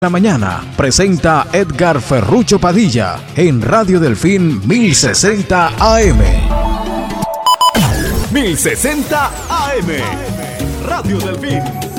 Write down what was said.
La mañana presenta Edgar Ferrucho Padilla en Radio Delfín 1060 AM. 1060 AM. Radio Delfín.